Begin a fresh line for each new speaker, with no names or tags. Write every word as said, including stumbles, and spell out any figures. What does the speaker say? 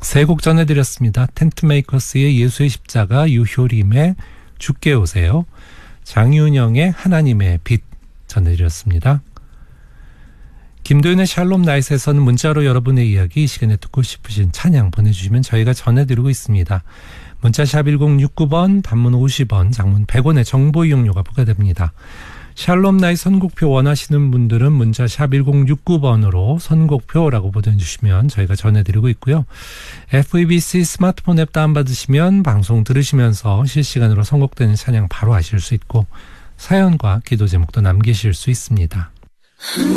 세 곡 전해드렸습니다. 텐트메이커스의 예수의 십자가, 유효림의 주께 오세요, 장윤영의 하나님의 빛 전해드렸습니다. 김도윤의 샬롬 나잇에서는 문자로 여러분의 이야기, 이 시간에 듣고 싶으신 찬양 보내주시면 저희가 전해드리고 있습니다. 문자샵 일공육구 번, 단문 오십 원, 장문 백 원의 정보 이용료가 부과됩니다. 샬롬 나잇 선곡표 원하시는 분들은 문자샵 일공육구 번으로 선곡표라고 보내주시면 저희가 전해드리고 있고요. 에프이비씨 스마트폰 앱 다운받으시면 방송 들으시면서 실시간으로 선곡되는 찬양 바로 아실 수 있고 사연과 기도 제목도 남기실 수 있습니다.